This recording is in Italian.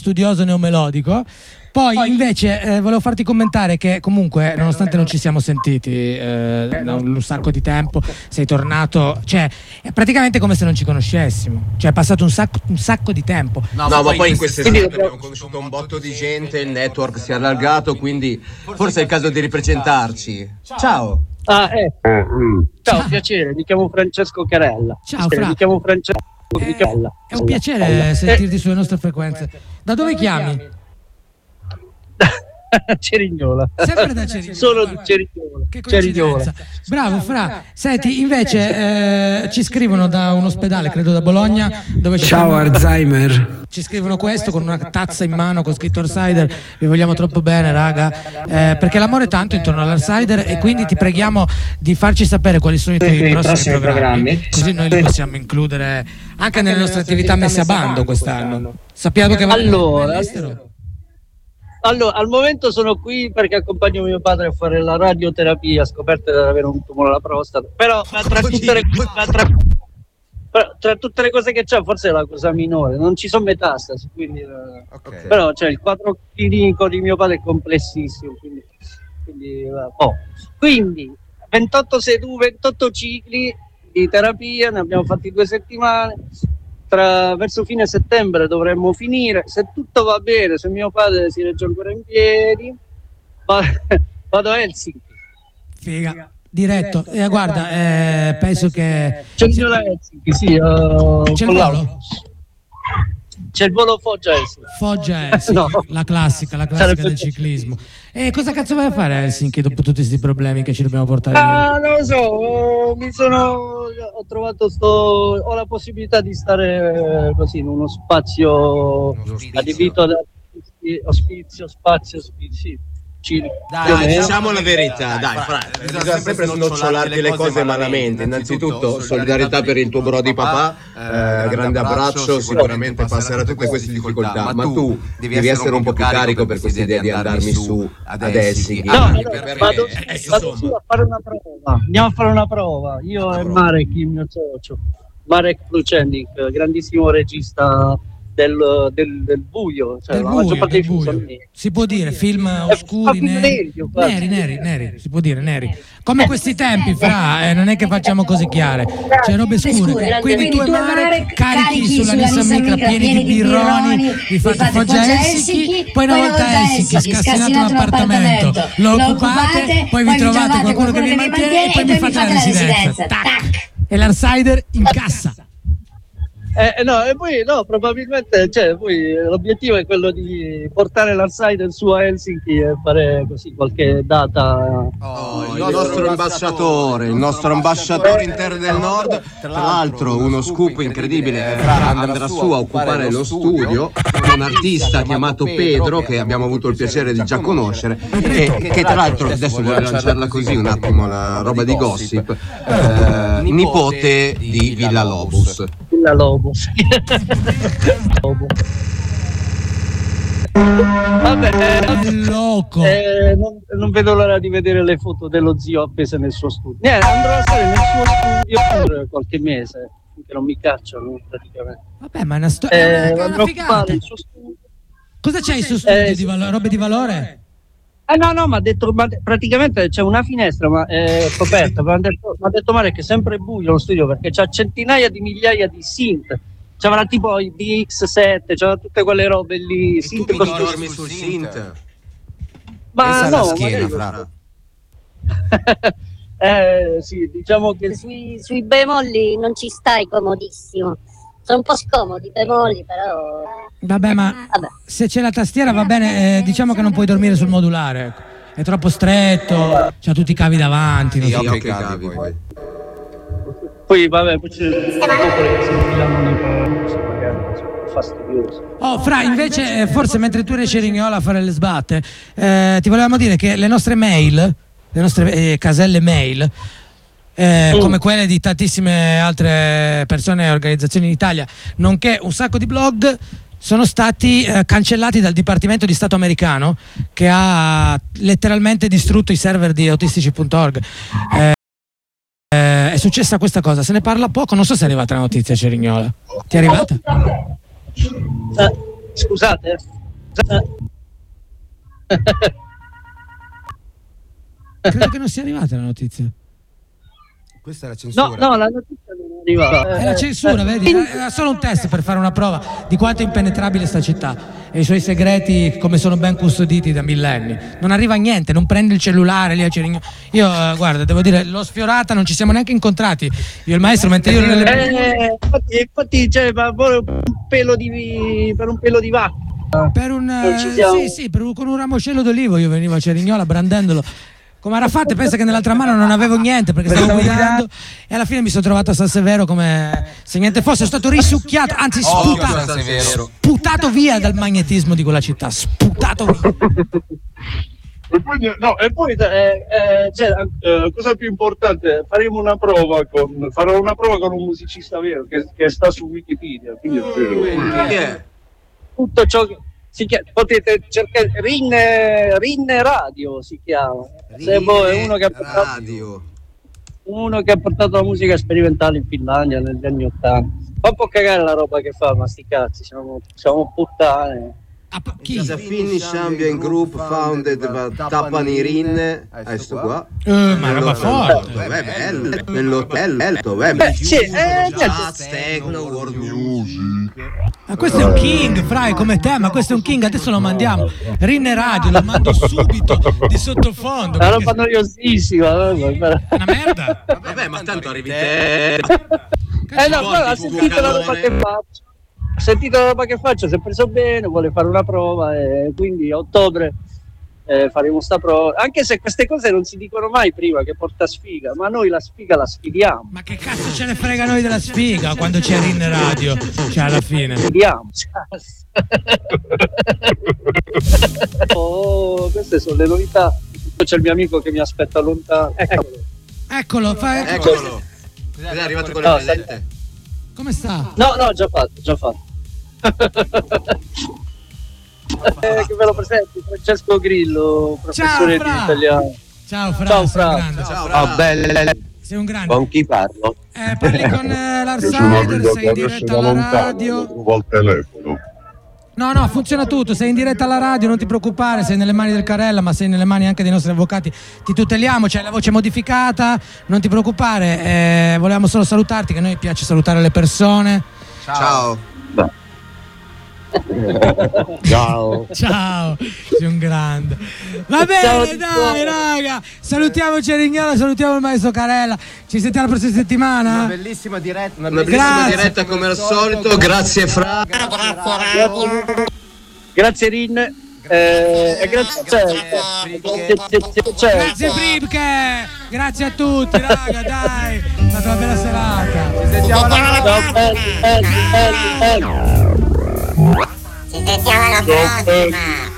studioso neomelodico. Poi invece volevo farti commentare che comunque, nonostante non ci siamo sentiti da un sacco di tempo, sei tornato, cioè è praticamente come se non ci conoscessimo, cioè è passato un sacco di tempo. No, ma poi in quest'estate abbiamo conosciuto un botto di gente, il network si è allargato, quindi forse è il caso di ripresentarci. Ciao. Ciao, piacere, mi chiamo Francesco Carella. Ciao Fra. Mi chiamo Francesco Carella. È un piacere sentirti sulle nostre frequenze. Da dove chiami? Cerignola. Sempre da Cerignola. Solo di Cerignola. Che coincidenza. Bravo Fra. Senti, invece ci scrivono da un ospedale, credo da Bologna, dove ciao Alzheimer. Ci scrivono questo con una tazza in mano con scritto Arsider. Vi vogliamo troppo bene, raga, perché l'amore è tanto intorno all'Arsider, e quindi ti preghiamo di farci sapere quali sono i tuoi prossimi programmi, così noi li possiamo includere anche nelle nostre attività messe a bando quest'anno. Sappiamo che Allora, al momento sono qui perché accompagno mio padre a fare la radioterapia, ha scoperto di avere un tumore alla prostata, però tra tutte le cose che c'è forse è la cosa minore, non ci sono metastasi, quindi però cioè, il quadro clinico di mio padre è complessissimo, quindi 28 cicli di terapia, ne abbiamo fatti 2 settimane. Verso fine settembre dovremmo finire, se tutto va bene, se mio padre si regge ancora in piedi, vado a Helsinki. Figa, diretto. Guarda, penso che c'è il volo a Helsinki, sì, c'è il volo? C'è il volo Foggia-Helsinki, no. la classica del ciclismo. E cosa cazzo vai a fare a Helsinki dopo tutti questi problemi che ci dobbiamo portare via? Non lo so, ho trovato ho la possibilità di stare così in uno spazio adibito ad ospizio. Dai, diciamo la verità, dai, bisogna sempre snocciolarti le cose malamente. Innanzitutto solidarietà per il tuo bro di papà, grande abbraccio, sicuramente passerà tutte queste difficoltà, ma tu devi essere un po' più carico per questa idea di andarmi su ad Helsinki. Vado su a fare una prova, andiamo a fare una prova, io e Marek, il mio socio, Marek Plucenik, grandissimo regista del buio, cioè la maggior parte dei film si può dire film oscuri, neri, si può dire neri, come questi tempi, Fra, non è che facciamo cose chiare, c'è robe scure, quindi tu e Mare carichi sulla Nissan Micra pieni di birroni, vi fate Foggia a Helsinki, poi una volta a Helsinki scassinate un appartamento, lo occupate, poi vi trovate qualcuno che vi mantiene e poi vi fate la residenza, tac, e l'Arsider in cassa. Probabilmente, cioè, poi l'obiettivo è quello di portare l'Arsider su a Helsinki e fare così qualche data. Il nostro ambasciatore interno del Nord, tra l'altro uno scoop incredibile, andrà su a occupare lo studio un artista chiamato Pedro, che abbiamo avuto il piacere di già conoscere, e che tra l'altro, adesso voglio lanciarla così un attimo, la roba di gossip, nipote di Villa Lobos. Vabbè, loco. Non vedo l'ora di vedere le foto dello zio appese nel suo studio. Andrò a stare nel suo studio per qualche mese, finché non mi cacciano praticamente. Vabbè, ma è una storia, andrò a occupare il suo studio. Cosa c'è il suo studio di robe di valore? No, ma ha detto, praticamente c'è una finestra ma coperta. Mi ha detto Mare che è sempre buio lo studio perché c'ha centinaia di migliaia di synth. C'avrà tipo i DX7, c'avrà tutte quelle robe lì. E tu mi dormi sul synth? Ma no, la schiena, Fra. Sì, diciamo che sui bemolli non ci stai comodissimo. Sono un po' scomodi i bemolli, però. Vabbè, ma se c'è la tastiera va bene, diciamo che non puoi dormire sul modulare, ecco. È troppo stretto, c'ha tutti i cavi davanti. Sì, i cavi. Poi vabbè, poi c'è che si infilano nei parametri, magari fastidioso. Fra, invece, forse mentre tu eri a Cerignola a fare le sbatte, ti volevamo dire che le nostre mail, le nostre caselle mail, come quelle di tantissime altre persone e organizzazioni in Italia, nonché un sacco di blog, sono stati cancellati dal Dipartimento di Stato americano, che ha letteralmente distrutto i server di autistici.org. È successa questa cosa, se ne parla poco, non so se è arrivata la notizia a Cerignola. Ti è arrivata? Scusate. Credo che non sia arrivata la notizia. Questa è la censura. No, la notizia non è arrivata. È la censura, vedi? Era solo un test per fare una prova di quanto è impenetrabile sta città e i suoi segreti come sono ben custoditi da millenni. Non arriva niente, non prende il cellulare lì a Cerignola. Io, guarda, devo dire, l'ho sfiorata, non ci siamo neanche incontrati. Io e il maestro, mentre io nelle... Infatti c'è per un pelo di vacca. Per con un ramoscello d'olivo io venivo a Cerignola brandendolo. Come Arafat, pensa che nell'altra mano non avevo niente perché stavo guidando e alla fine mi sono trovato a San Severo come se niente fosse. Sono stato risucchiato, anzi sputato via dal magnetismo di quella città, sputato via. Cosa più importante, farò una prova con un musicista vero che sta su Wikipedia. Quindi tutto ciò che potete cercare, Rin Radio si chiama. Se voi è uno che ha portato la musica sperimentale in Finlandia negli anni 80. Fa un po' cagare la roba che fa, ma sti cazzi, siamo puttane. The Finnish Ambient Group founded by Tapani Rinne. Sto qua. Ma roba forte. Bello. Techno, world music. Ma questo è un king, Fra, come te, ma questo è un king, adesso lo mandiamo. Rinne Radio, lo mando subito di sottofondo. Una roba noiosissima. Una merda. Vabbè, ma tanto arrivi te. Ha sentito la roba che faccio. Ha sentito la roba che faccio, si è preso bene, vuole fare una prova e quindi a ottobre faremo sta prova. Anche se queste cose non si dicono mai prima, che porta sfiga, ma noi la sfiga la sfidiamo. Ma che cazzo ce ne frega noi della sfiga quando c'è Rin Radio? Cioè alla fine. Sfidiamo. Queste sono le novità. C'è il mio amico che mi aspetta lontano. Eccolo. È arrivato con le bellette. Come sta? No, già fatto. Che ve lo presenti, Francesco Grillo, professore di italiano. Ciao Fra. Ciao Fra. Ciao, belle. Sei un grande. Con chi parlo? Parli con l'Arsider, sei in diretta alla radio. Trovo il telefono. No, funziona tutto, sei in diretta alla radio, non ti preoccupare, sei nelle mani del Carella, ma sei nelle mani anche dei nostri avvocati. Ti tuteliamo, c'hai la voce modificata, non ti preoccupare, volevamo solo salutarti, che a noi piace salutare le persone. Ciao. Ciao. Sei un grande. Va bene, dai raga, salutiamo Cerignola, salutiamo il maestro Carella. Ci sentiamo la prossima settimana. Una bellissima diretta. Una bellissima diretta come al solito. Grazie Fra. Grazie Rin. E grazie Pripke. Grazie a tutti raga, dai. È stata una bella serata. Ci sentiamo alla Ci sentiamo alla prossima.